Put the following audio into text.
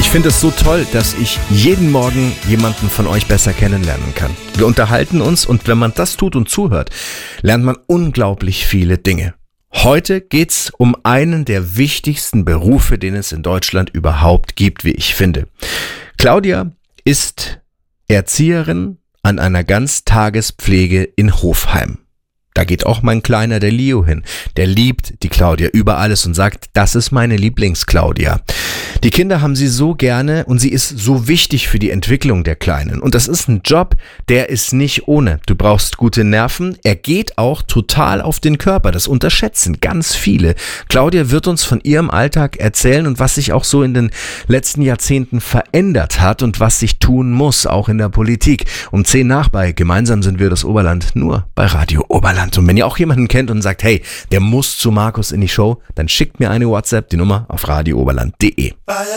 Ich finde es so toll, dass ich jeden Morgen jemanden von euch besser kennenlernen kann. Wir unterhalten uns und wenn man das tut und zuhört, lernt man unglaublich viele Dinge. Heute geht's um einen der wichtigsten Berufe, den es in Deutschland überhaupt gibt, wie ich finde. Claudia ist Erzieherin an einer Ganztagespflege in Hofheim. Da geht auch mein Kleiner, der Leo, hin. Der liebt die Claudia über alles und sagt, das ist meine Lieblings-Claudia. Die Kinder haben sie so gerne und sie ist so wichtig für die Entwicklung der Kleinen. Und das ist ein Job, der ist nicht ohne. Du brauchst gute Nerven. Er geht auch total auf den Körper. Das unterschätzen ganz viele. Claudia wird uns von ihrem Alltag erzählen und was sich auch so in den letzten Jahrzehnten verändert hat und was sich tun muss, auch in der Politik. Um 10 nach bei Gemeinsam sind wir das Oberland, nur bei Radio Oberland. Und wenn ihr auch jemanden kennt und sagt, hey, der muss zu Markus in die Show, dann schickt mir eine WhatsApp, die Nummer auf radiooberland.de.